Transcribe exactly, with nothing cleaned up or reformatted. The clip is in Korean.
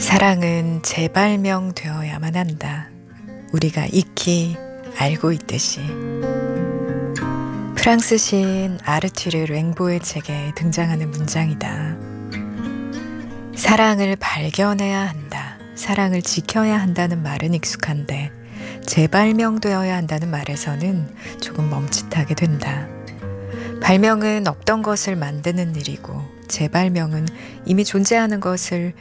사랑은 재발명되어야만 한다. 우리가 익히 알고 있듯이. 프랑스 시인 아르튜르 랭보의 책에 등장하는 문장이다. 사랑을 발견해야 한다. 사랑을 지켜야 한다는 말은 익숙한데 재발명되어야 한다는 말에서는 조금 멈칫하게 된다. 발명은 없던 것을 만드는 일이고 재발명은 이미 존재하는 것을